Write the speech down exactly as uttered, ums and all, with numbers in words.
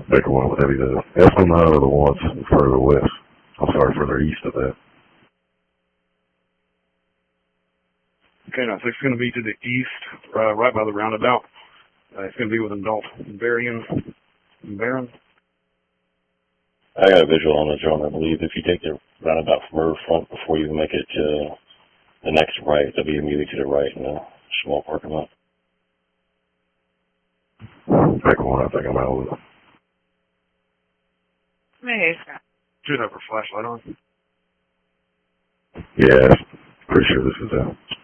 Baker one with heavy the S one nine are the ones further west. I'm sorry, further east of that. Okay, now six is going to be to the east, uh, right by the roundabout. Uh, it's going to be within Dalton, Berrien, Barron. I got a visual on the drone. I believe if you take the roundabout from River Front before you make it to the next right, they'll be immediately to the right in a small parking lot. Baker one, I think I'm out with it. Hey, Scott. Should have her flashlight on. Yeah, pretty sure this is a